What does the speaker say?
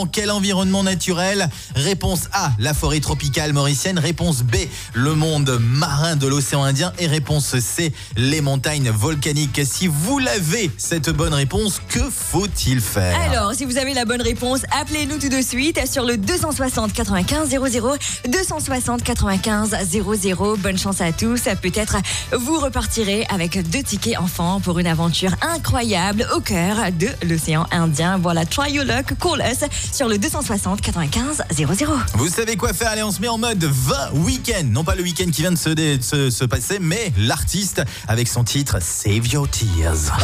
Quel environnement naturel? Réponse A, la forêt tropicale mauricienne. Réponse B, le monde marin de l'océan Indien. Et réponse C, les montagnes volcaniques. Si vous l'avez, cette bonne réponse, que faut-il faire? Alors, si vous avez la bonne réponse, appelez-nous tout de suite sur le 260 95 00, 260 95 00. Bonne chance à tous. Peut-être vous repartirez avec 2 tickets enfants pour une aventure incroyable au cœur de l'océan Indien. Voilà, try your luck, call us sur le 260 95 00. Vous savez quoi faire? Allez, on se met en mode 20 week-end. Non pas le week-end qui vient de se passer, mais l'artiste avec son titre Save Your Tears.